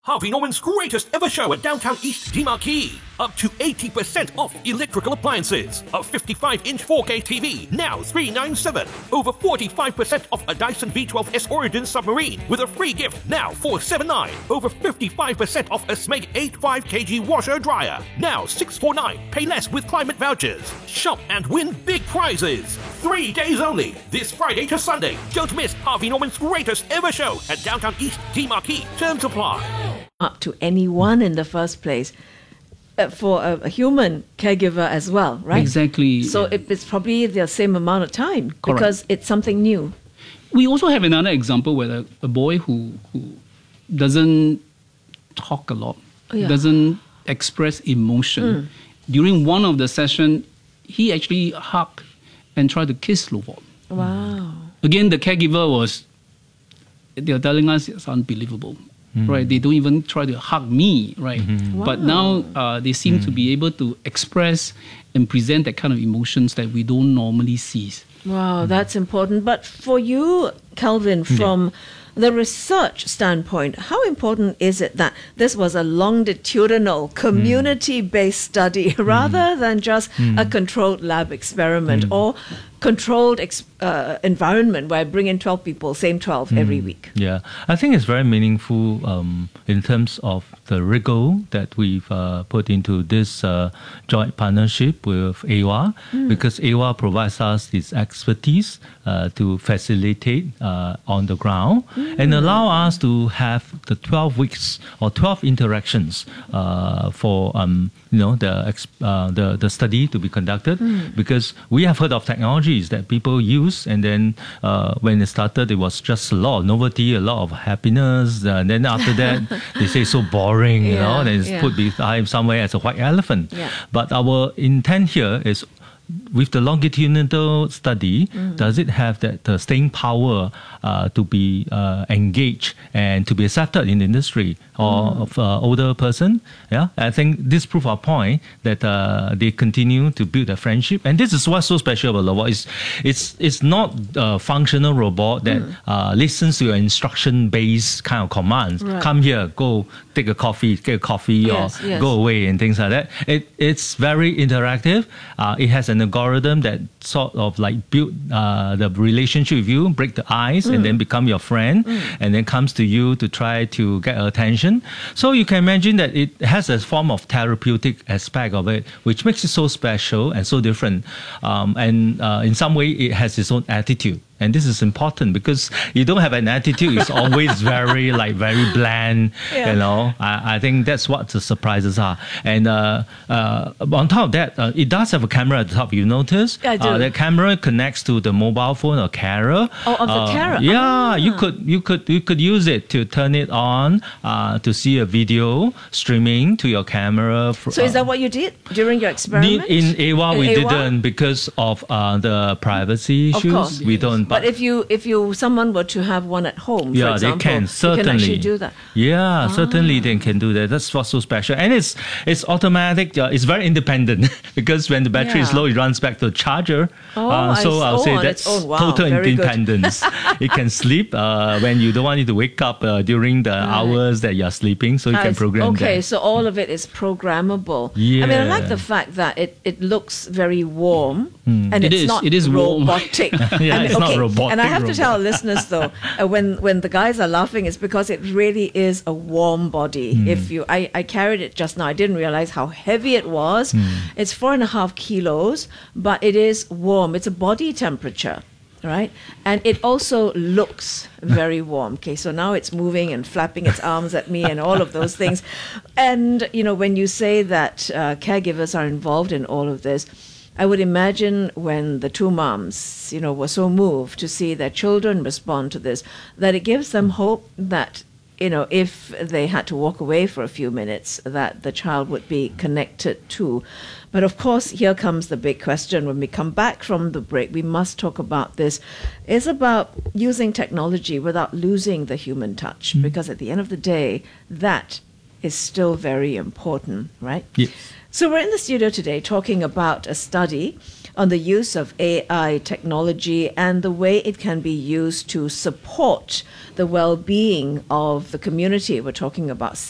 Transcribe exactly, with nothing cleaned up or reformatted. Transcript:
Harvey Norman's greatest ever show at Downtown East DeMarquee. Up to eighty percent off electrical appliances. A fifty-five inch four K T V, now three hundred ninety-seven dollars. Over forty-five percent off a Dyson V twelve S Origin submarine with a free gift, now four hundred seventy-nine dollars. Over fifty-five percent off a Smeg eighty-five kilogram washer dryer, now six hundred forty-nine dollars. Pay less with climate vouchers. Shop and win big prizes. Three days only, this Friday to Sunday. Don't miss Harvey Norman's greatest ever show at Downtown East DeMarquee. Terms apply. Up to anyone in the first place, uh, for a, a human caregiver as well, right? Exactly. So it, it's probably the same amount of time. Correct. Because it's something new. We also have another example where a, a boy who, who doesn't talk a lot, oh, yeah. doesn't express emotion. Mm. During one of the sessions, he actually hugged and tried to kiss Lovot. Wow. Again, the caregiver was, they're telling us it's unbelievable. Mm. Right, they don't even try to hug me, right? Mm-hmm. Wow. But now uh, they seem mm. to be able to express and present that kind of emotions that we don't normally see. Wow, mm. that's important. But for you, Kelvin, from yeah. the research standpoint, how important is it that this was a longitudinal, community-based study rather mm. than just mm. a controlled lab experiment mm. or controlled ex- uh, environment where I bring in twelve people, same twelve mm. every week? Yeah, I think it's very meaningful um, in terms of the rigor that we've uh, put into this uh, joint partnership with A W A, mm. because A W A provides us this expertise uh, to facilitate uh, on the ground mm. and allow us to have the twelve weeks or twelve interactions uh, for um, you know the, uh, the the study to be conducted, mm. because we have heard of technologies that people use, and then uh, when it started, it was just a lot of novelty, a lot of happiness, uh, and then after that, they say it's so boring, you yeah, know, and it's yeah. put behind somewhere as a white elephant. Yeah. But our intent here is, with the longitudinal study, mm. does it have that uh, staying power uh, to be uh, engaged and to be accepted in the industry or mm. of uh, older person? Yeah, I think this proves our point that uh, they continue to build a friendship, and this is what's so special about Lovot. It's it's it's not a functional robot that mm. uh, listens to your instruction-based kind of commands. Right. Come here, go take a coffee, get a coffee, yes, or yes. go away, and things like that. It it's very interactive. Uh, it has an algorithm that sort of like build uh, the relationship with you, break the ice, mm. and then become your friend, mm. and then comes to you to try to get attention. So you can imagine that it has a form of therapeutic aspect of it, which makes it so special and so different. Um, and uh, in some way, it has its own attitude. And this is important because you don't have an attitude. It's always very, like, very bland, yeah. you know. I, I think that's what the surprises are. And uh, uh, on top of that, uh, it does have a camera at the top, you notice? Yeah, I do. Uh, the camera connects to the mobile phone or carer. Oh, of the uh, carer? Yeah, ah. you could you could, you could use it to turn it on, uh, to see a video streaming to your camera. For, so is that what you did during your experiment? In A W A, in we A W A? didn't because of uh, the privacy issues. Of course. We don't. But, but if you if you someone were to have one at home, yeah, for example, they can certainly you can actually do that. Yeah, ah. certainly they can do that. That's what's so special, and it's it's automatic. Uh, it's very independent because when the battery yeah. is low, it runs back to the charger. Oh, uh, so I, I'll oh, say that's oh, wow, total very independence. It can sleep uh, when you don't want it to wake up uh, during the right. hours that you're sleeping, so you uh, can program okay, that. so all of it is programmable. Yeah. I mean, I like the fact that it, it looks very warm mm. and it it's is, not it is robotic. yeah, I mean, it's okay. not robotic. And I have robot. to tell listeners though, uh, when when the guys are laughing, it's because it really is a warm body. Mm. If you, I, I carried it just now. I didn't realize how heavy it was. Mm. It's four and a half kilos, but it is warm. It's a body temperature, right? And it also looks very warm. Okay, so now it's moving and flapping its arms at me and all of those things. And you know, when you say that uh, caregivers are involved in all of this, I would imagine when the two moms, you know, were so moved to see their children respond to this, that it gives them hope that, you know, if they had to walk away for a few minutes, that the child would be connected too. But of course, here comes the big question. When we come back from the break, we must talk about this. It's about using technology without losing the human touch, mm. because at the end of the day, that is still very important, right? Yes. So we're in the studio today talking about a study on the use of A I technology and the way it can be used to support the well-being of the community. We're talking about